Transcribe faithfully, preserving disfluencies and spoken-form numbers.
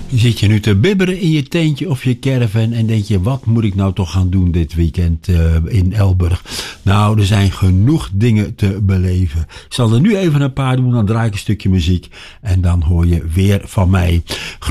Zit je nu te bibberen in je tentje of je caravan en denk je, wat moet ik nou toch gaan doen dit weekend uh, in Elburg? Nou, er zijn genoeg dingen te beleven. Ik zal er nu even een paar doen, dan draai ik een stukje muziek en dan hoor je weer van mij.